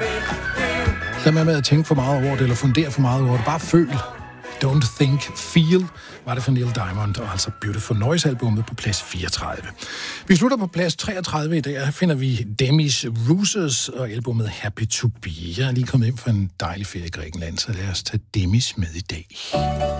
Lad mig med at tænke for meget over det, eller fundere for meget over det. Bare føl. Don't Think, Feel, var det for Neil Diamond, og altså Beautiful Noise-albummet på plads 34. Vi slutter på plads 33 i dag, og her finder vi Demis Roussos og albumet Happy to Be. Jeg er lige kommet ind for en dejlig ferie i Grækenland, så lad os tage Demis med i dag.